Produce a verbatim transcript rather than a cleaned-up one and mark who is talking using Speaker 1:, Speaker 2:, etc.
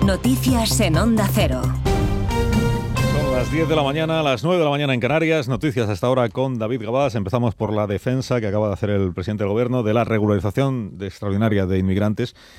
Speaker 1: Noticias en Onda Cero.
Speaker 2: Son las diez de la mañana, a las nueve de la mañana en Canarias. Noticias hasta ahora con David Gabás. Empezamos por la defensa que acaba de hacer el presidente del Gobierno de la regularización de extraordinaria de inmigrantes